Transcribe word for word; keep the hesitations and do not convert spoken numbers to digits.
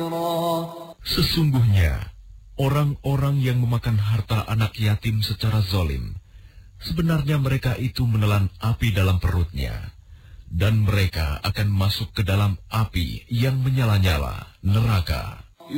Sesungguhnya, orang-orang yang memakan harta anak yatim secara zalim, sebenarnya mereka itu menelan api dalam perutnya, dan mereka akan masuk ke dalam api yang menyala-nyala, neraka.